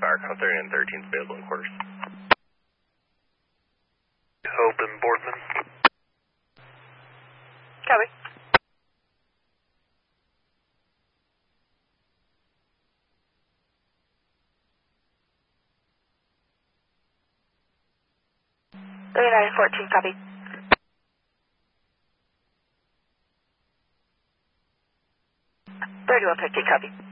Firecraft 30 and 13 is available in quarters. Hope and Boardman. Copy. Nine 14, copy. 31 50, copy.